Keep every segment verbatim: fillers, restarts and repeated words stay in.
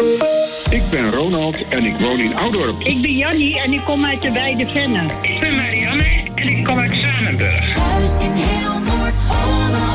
Ik ben Ronald en ik woon in Oudorp. Ik ben Jannie en ik kom uit de Weide Venne. Ik ben Marianne en ik kom uit Zwanenburg. Thuis in heel Noord-Holland.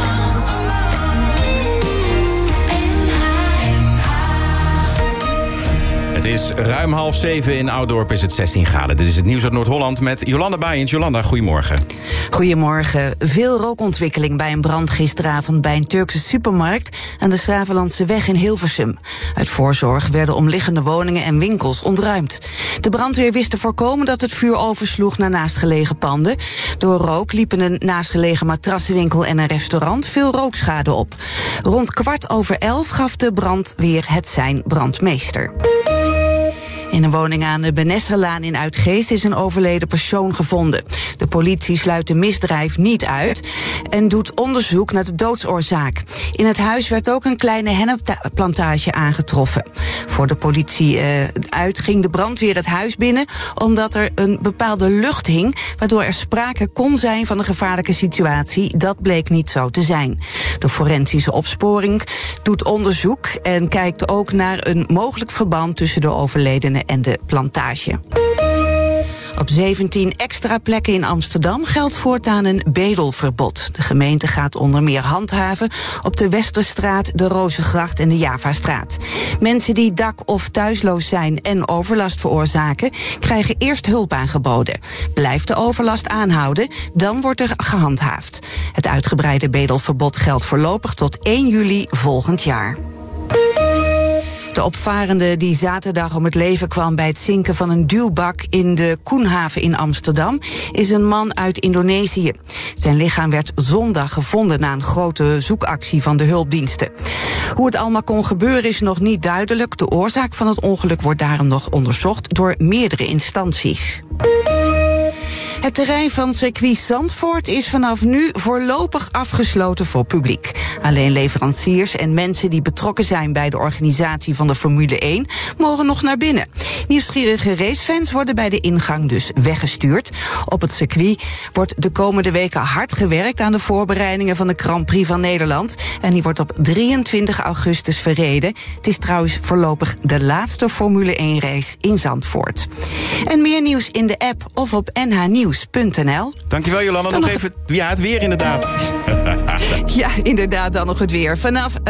Het is ruim half zeven. In Ouddorp is het zestien graden. Dit is het nieuws uit Noord-Holland met Jolanda Baaiens. Jolanda, goedemorgen. Goedemorgen. Veel rookontwikkeling bij een brand gisteravond bij een Turkse supermarkt aan de Schravenlandseweg in Hilversum. Uit voorzorg werden omliggende woningen en winkels ontruimd. De brandweer wist te voorkomen dat het vuur oversloeg naar naastgelegen panden. Door rook liepen een naastgelegen matrassenwinkel en een restaurant veel rookschade op. Rond kwart over elf gaf de brandweer het sein brandmeester. In een woning aan de Benesserlaan in Uitgeest is een overleden persoon gevonden. De politie sluit de misdrijf niet uit en doet onderzoek naar de doodsoorzaak. In het huis werd ook een kleine hennepplantage aangetroffen. Voor de politie uh, uit ging de brandweer het huis binnen omdat er een bepaalde lucht hing, waardoor er sprake kon zijn van een gevaarlijke situatie. Dat bleek niet zo te zijn. De forensische opsporing doet onderzoek en kijkt ook naar een mogelijk verband tussen de overledene en de plantage. Op zeventien extra plekken in Amsterdam geldt voortaan een bedelverbod. De gemeente gaat onder meer handhaven op de Westerstraat, de Rozengracht en de Javastraat. Mensen die dak- of thuisloos zijn en overlast veroorzaken, krijgen eerst hulp aangeboden. Blijft de overlast aanhouden, dan wordt er gehandhaafd. Het uitgebreide bedelverbod geldt voorlopig tot één juli volgend jaar. De opvarende die zaterdag om het leven kwam bij het zinken van een duwbak in de Koenhaven in Amsterdam is een man uit Indonesië. Zijn lichaam werd zondag gevonden na een grote zoekactie van de hulpdiensten. Hoe het allemaal kon gebeuren is nog niet duidelijk. De oorzaak van het ongeluk wordt daarom nog onderzocht door meerdere instanties. Het terrein van circuit Zandvoort is vanaf nu voorlopig afgesloten voor publiek. Alleen leveranciers en mensen die betrokken zijn bij de organisatie van de Formule één mogen nog naar binnen. Nieuwsgierige racefans worden bij de ingang dus weggestuurd. Op het circuit wordt de komende weken hard gewerkt aan de voorbereidingen van de Grand Prix van Nederland. En die wordt op drieëntwintig augustus verreden. Het is trouwens voorlopig de laatste Formule één race in Zandvoort. En meer nieuws in de app of op n h nieuws punt n l. Dankjewel Jolanda. Nog, nog even ja, het weer inderdaad. Ja, inderdaad, dan nog het weer. Vanaf